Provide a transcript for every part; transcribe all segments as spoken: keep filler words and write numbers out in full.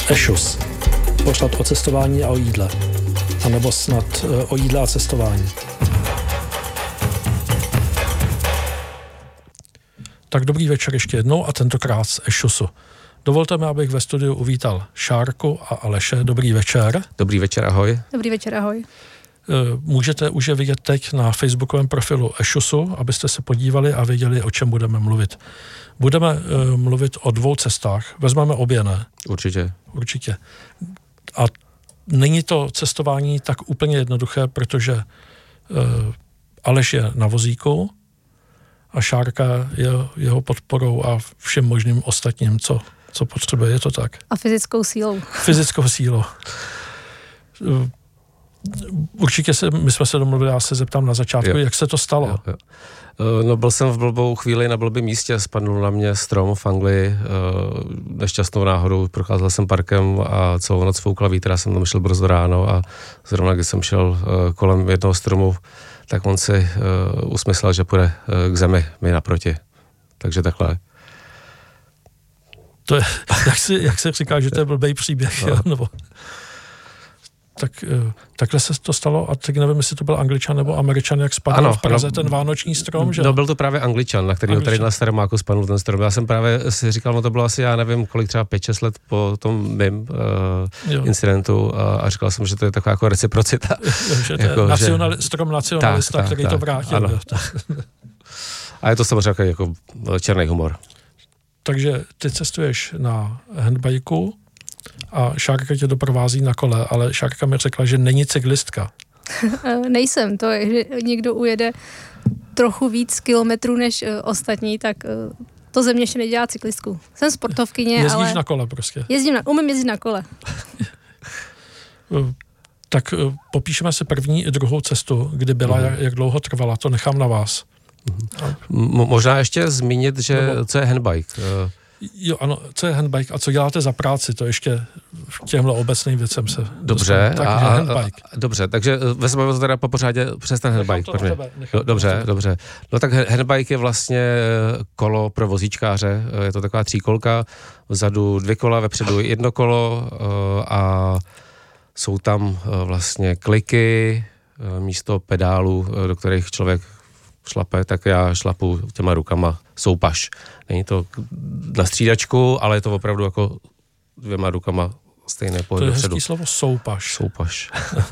Ešus. Pořad o cestování a o jídle. A nebo snad o jídle a cestování. Tak dobrý večer ještě jednou a tentokrát z Ešusu. Dovolte mi, abych ve studiu uvítal Šárku a Aleše. Dobrý večer. Dobrý večer, ahoj. Dobrý večer, ahoj. Můžete už je vidět teď na facebookovém profilu Ešusu, abyste se podívali a věděli, o čem budeme mluvit. Budeme uh, mluvit o dvou cestách. Vezmeme obě, ne? Určitě. Určitě. A není to cestování tak úplně jednoduché, protože uh, Aleš je na vozíku a Šárka je jeho podporou a všem možným ostatním, co, co potřebuje. Je to tak? A fyzickou sílou. Fyzickou sílou. Uh, Určitě se, my jsme se domluvili, já se zeptám na začátku, jo. Jak se to stalo? Jo, jo. No byl jsem v blbou chvíli na blbém místě, spadnul na mě strom v Anglii, nešťastnou náhodou, procházel jsem parkem a celou noc foukla vítr, já jsem tam šel brzo ráno a zrovna když jsem šel kolem jednoho stromu, tak on si usmyslel, že půjde k zemi, mi naproti. Takže takhle. To je, jak, si, jak se říká, že to je blbej příběh, no. Nebo... Tak takhle se to stalo a teď nevím, jestli to byl Angličan nebo Američan, jak spadl ano, v Praze ano, ten vánoční strom, že? No byl to právě Angličan, na kterýho tady na Staromáku spadl ten strom. Já jsem právě si říkal, no to bylo asi, já nevím, kolik třeba pět šest let po tom mým uh, incidentu a, a říkal jsem, že to je taková jako reciprocita. Jo, že to je jako, nacionali- že... strom nacionalista, tak, který tak, to vrátil. Ano. A je to samozřejmě jako černý humor. Takže ty cestuješ na handbajku, a Šárka tě doprovází na kole, ale Šárka mi řekla, že není cyklistka. Nejsem, to je, že někdo ujede trochu víc kilometrů než uh, ostatní, tak uh, to ze mě ještě nedělá cyklistku. Jsem sportovkyně, Jezdíš ale... na kole prostě. Jezdím na, umím jezdit na kole. Tak uh, popíšeme si první i druhou cestu, kdy byla, mm. jak, jak dlouho trvala, to nechám na vás. Mm. Možná ještě zmínit, že Nebo... co je handbike. Jo, ano, co je handbike a co děláte za práci, to ještě v těmhle obecným věcem se dobře, dostanu. Takže a, handbike. A, dobře, takže vezmeme to teda po pořádě přes ten handbike. To tebe, do, dobře, dobře. No tak handbike je vlastně kolo pro vozíčkáře, je to taková tříkolka, vzadu dvě kola, vepředu jedno kolo a jsou tam vlastně kliky místo pedálů, do kterých člověk šlape, tak já šlapu těma rukama soupaš. Není to na střídačku, ale je to opravdu jako dvěma rukama stejné pohyb. To je dopředu. hezký slovo soupaš. Soupaš.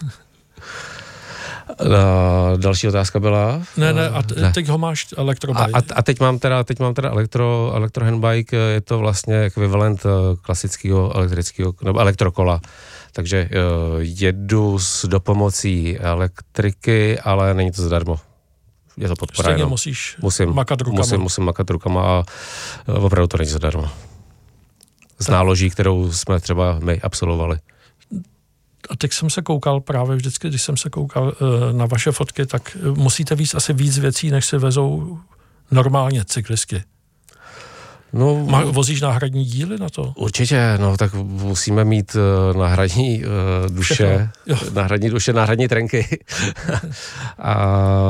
Další otázka byla? Ne, ne, a t- ne. teď ho máš elektrobike. A, a, a teď mám teda, teď mám teda elektro, elektro handbike, je to vlastně ekvivalent klasického elektrického, nebo elektrokola. Takže jedu s dopomocí elektriky, ale není to zadarmo. Je to podpora. Stejně musíš musím, makat rukama. Musím, musím makat rukama a opravdu to není zadarmo. Z náloží, kterou jsme třeba my absolvovali. A teď jsem se koukal právě vždycky, když jsem se koukal na vaše fotky, tak musíte víc asi víc věcí, než si vezou normálně cyklistky. No, Má, vozíš náhradní díly na to? Určitě, no tak musíme mít uh, náhradní uh, duše, náhradní duše, náhradní trenky. A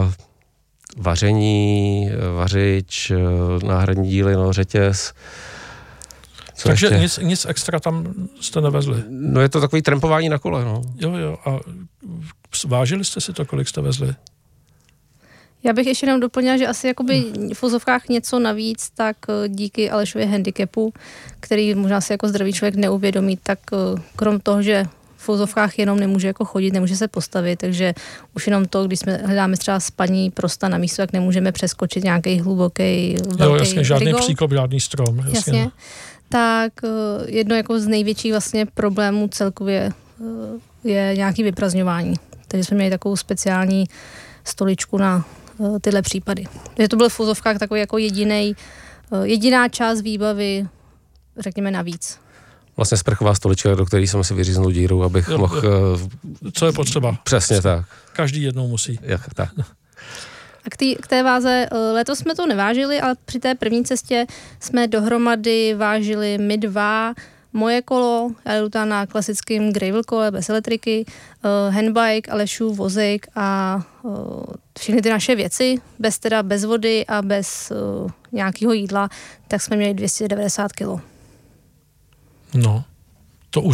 vaření, vařič, náhradní díly, no, řetěz. Co Takže ještě? nic, nic extra tam jste nevezli? No je to takový trampování na kole, no. Jo, jo. A vážili jste si to, kolik jste vezli? Já bych ještě jenom doplnila, že asi jakoby v vozovkách něco navíc, tak díky Alešově handicapu, který možná si jako zdravý člověk neuvědomí, tak krom toho, že v vozovkách jenom nemůže jako chodit, nemůže se postavit, takže už jenom to, když jsme hledáme třeba spaní prosta na místo, tak nemůžeme přeskočit nějaký hluboký velký Jo, jasně, žádný rigol. příkop, žádný strom. Jasně. jasně. Tak jedno jako z největších vlastně problémů celkově je nějaký vyprazňování. Takže jsme měli takovou speciální stoličku na tyhle případy. Takže to byl v vozovkách takový jako jedinej, jediná část výbavy, řekněme, navíc. Vlastně sprchová stolička, do které jsem si vyříznul díru, abych jo, mohl... Co je potřeba? Přesně tak. Každý jednou musí. Jak, tak. A k, tý, k té váze, letos jsme to nevážili, ale při té první cestě jsme dohromady vážili my dva, moje kolo, já jdu tam na klasickém gravel kole bez elektriky, uh, handbike, Alešův vozík a uh, všechny ty naše věci, bez teda bez vody a bez uh, nějakého jídla, tak jsme měli dvě stě devadesát kilo. No.